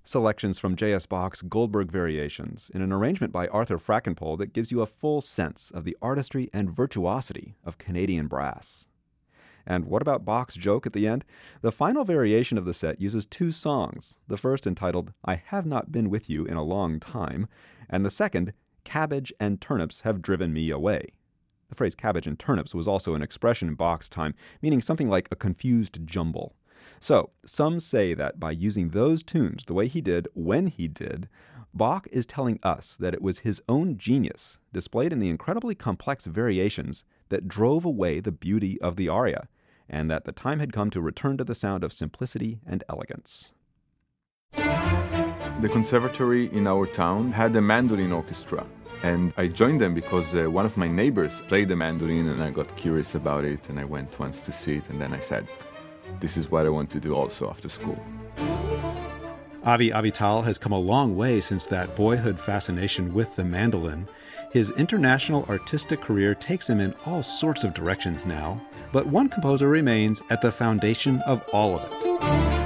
Selections from J.S. Bach's Goldberg Variations in an arrangement by Arthur Frackenpole that gives you a full sense of the artistry and virtuosity of Canadian brass. And what about Bach's joke at the end? The final variation of the set uses two songs, the first entitled, I Have Not Been With You in a Long Time, and the second, Cabbage and Turnips Have Driven Me Away. The phrase cabbage and turnips was also an expression in Bach's time, meaning something like a confused jumble. So, some say that by using those tunes the way he did when he did, Bach is telling us that it was his own genius, displayed in the incredibly complex variations, that drove away the beauty of the aria, and that the time had come to return to the sound of simplicity and elegance. The conservatory in our town had a mandolin orchestra. And I joined them because one of my neighbors played the mandolin and I got curious about it and I went once to see it and then I said, this is what I want to do also after school. Avi Avital has come a long way since that boyhood fascination with the mandolin. His international artistic career takes him in all sorts of directions now, but one composer remains at the foundation of all of it.